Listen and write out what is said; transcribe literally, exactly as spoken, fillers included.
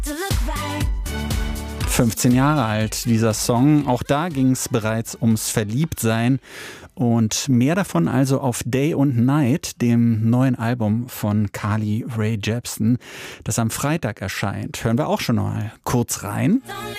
fünfzehn Jahre alt, dieser Song. Auch da ging es bereits ums Verliebtsein. Und mehr davon also auf Day und Night, dem neuen Album von Carly Rae Jepsen, das am Freitag erscheint. Hören wir auch schon mal kurz rein.